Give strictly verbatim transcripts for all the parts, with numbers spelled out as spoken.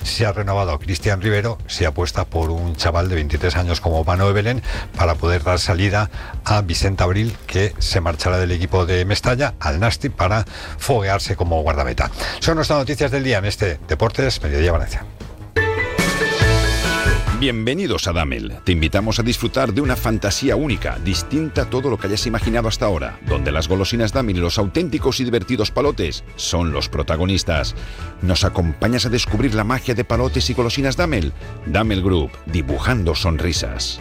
si ha renovado a Cristian Rivero, si apuesta por un chaval de veintitrés años como Manu Ebelen para poder dar salida a Vicente Abril, que se marchará del equipo de Mestalla al Nasti para foguearse como guardameta. Son nuestras noticias del día en este Deportes Mediodía Valencia. Bienvenidos a Damel. Te invitamos a disfrutar de una fantasía única, distinta a todo lo que hayas imaginado hasta ahora, donde las golosinas Damel y los auténticos y divertidos palotes son los protagonistas. ¿Nos acompañas a descubrir la magia de palotes y golosinas Damel? Damel Group, dibujando sonrisas.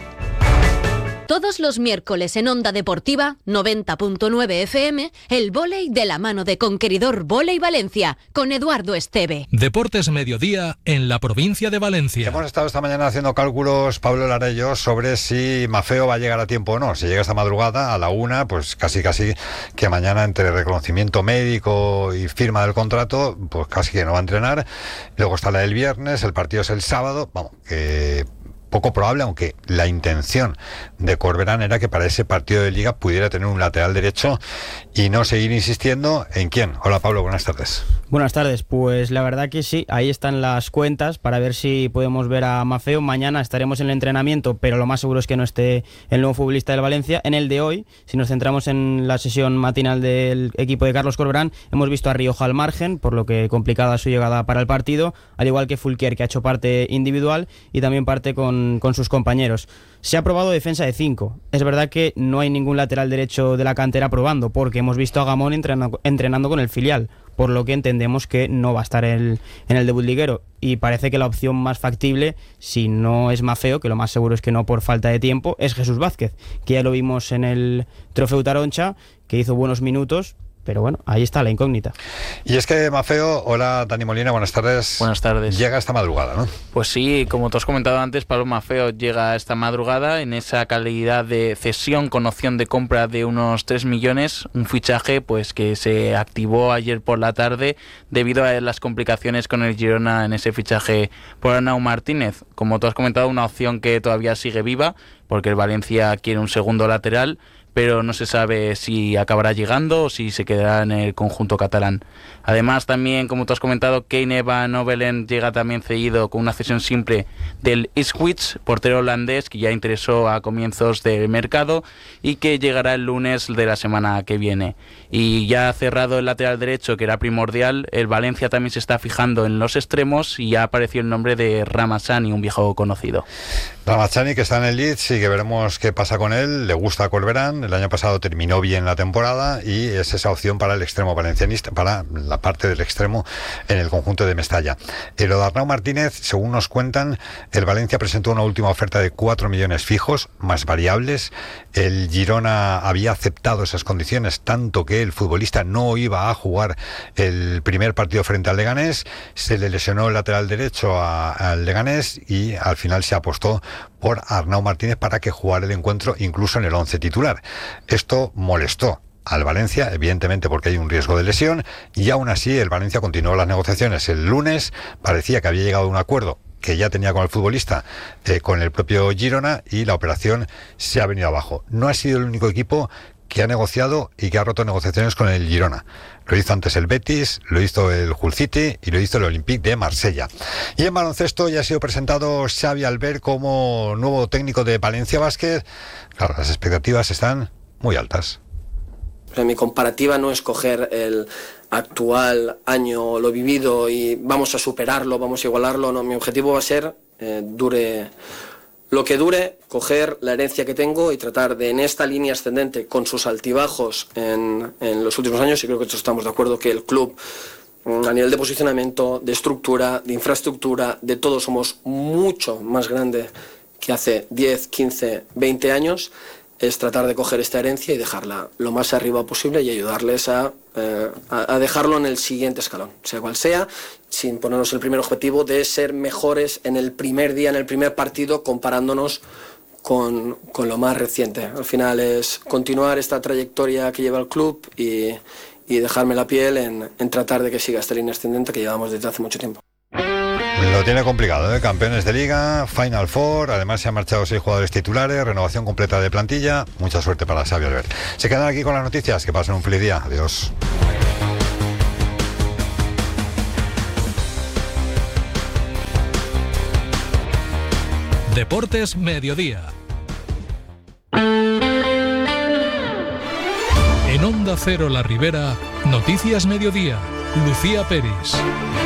Todos los miércoles en Onda Deportiva, noventa punto nueve F M, el vóley de la mano de Conqueridor Vóley Valencia, con Eduardo Esteve. Deportes Mediodía en la provincia de Valencia. Hemos estado esta mañana haciendo cálculos, Pablo Lara y yo, sobre si Maffeo va a llegar a tiempo o no. Si llega esta madrugada a la una, pues casi casi que mañana, entre reconocimiento médico y firma del contrato, pues casi que no va a entrenar. Luego está la del viernes, el partido es el sábado. Vamos, que... poco probable, aunque la intención de Corberán era que para ese partido de Liga pudiera tener un lateral derecho y no seguir insistiendo en quién. Hola Pablo, buenas tardes. Buenas tardes, pues la verdad que sí, ahí están las cuentas para ver si podemos ver a Maffeo. Mañana estaremos en el entrenamiento, pero lo más seguro es que no esté el nuevo futbolista del Valencia. En el de hoy, si nos centramos en la sesión matinal del equipo de Carlos Corberán, hemos visto a Rioja al margen, por lo que complicada su llegada para el partido, al igual que Fulquier, que ha hecho parte individual y también parte con, con sus compañeros. Se ha probado defensa de cinco. Es verdad que no hay ningún lateral derecho de la cantera probando, porque hemos visto a Gamón entrenando, entrenando con el filial, por lo que entendemos que no va a estar el, en el debut liguero. Y parece que la opción más factible, si no es Maffeo, que lo más seguro es que no por falta de tiempo, es Jesús Vázquez, que ya lo vimos en el Trofeu Taroncha, que hizo buenos minutos. Pero bueno, ahí está la incógnita. Y es que Maffeo, hola Dani Molina, buenas tardes. Buenas tardes. Llega esta madrugada, ¿no? Pues sí, como tú has comentado antes, Pablo Maffeo llega esta madrugada en esa calidad de cesión con opción de compra de unos tres millones, un fichaje pues que se activó ayer por la tarde debido a las complicaciones con el Girona en ese fichaje por Arnau Martínez. Como tú has comentado, una opción que todavía sigue viva, porque el Valencia quiere un segundo lateral, pero no se sabe si acabará llegando o si se quedará en el conjunto catalán. Además, también, como tú has comentado, Kane Van Ovelen llega también cedido con una cesión simple del Ipswich, portero holandés que ya interesó a comienzos del mercado y que llegará el lunes de la semana que viene. Y ya cerrado el lateral derecho, que era primordial, el Valencia también se está fijando en los extremos y ya apareció el nombre de Ramazani, un viejo conocido. Ramazani, que está en el Leeds y que veremos qué pasa con él. Le gusta a Corberán. El año pasado terminó bien la temporada y es esa opción para el extremo valencianista, para la parte del extremo en el conjunto de Mestalla. El lo de Arnau Martínez, según nos cuentan, el Valencia presentó una última oferta de cuatro millones fijos, más variables. El Girona había aceptado esas condiciones, tanto que el futbolista no iba a jugar el primer partido frente al Leganés. Se le lesionó el lateral derecho a, al Leganés y al final se apostó por Arnau Martínez para que jugara el encuentro incluso en el once titular. Esto molestó al Valencia, evidentemente porque hay un riesgo de lesión, y aún así el Valencia continuó las negociaciones. El lunes parecía que había llegado a un acuerdo que ya tenía con el futbolista, eh, con el propio Girona, y la operación se ha venido abajo. No ha sido el único equipo que ha negociado y que ha roto negociaciones con el Girona. Lo hizo antes el Betis, lo hizo el Hull City y lo hizo el Olympique de Marsella. Y en baloncesto ya ha sido presentado Xavi Albert como nuevo técnico de Valencia Basket. Claro, las expectativas están muy altas. Mi comparativa no es coger el actual año, lo vivido, y vamos a superarlo, vamos a igualarlo. No, mi objetivo va a ser, eh, dure lo que dure, coger la herencia que tengo y tratar de, en esta línea ascendente, con sus altibajos en, en los últimos años, y creo que todos estamos de acuerdo que el club, a nivel de posicionamiento, de estructura, de infraestructura, de todo, somos mucho más grande que hace diez, quince, veinte años. Es tratar de coger esta herencia y dejarla lo más arriba posible y ayudarles a, eh, a, a dejarlo en el siguiente escalón, sea cual sea, sin ponernos el primer objetivo de ser mejores en el primer día, en el primer partido, comparándonos con, con lo más reciente. Al final es continuar esta trayectoria que lleva el club y, y dejarme la piel en, en tratar de que siga esta línea ascendente que llevamos desde hace mucho tiempo. Lo tiene complicado, ¿eh? Campeones de Liga, Final Four, además se han marchado seis jugadores titulares, renovación completa de plantilla. Mucha suerte para Xavi Albert. Se quedan aquí con las noticias, que pasen un feliz día. Adiós. Deportes Mediodía. En Onda Cero La Ribera, Noticias Mediodía, Lucía Peris.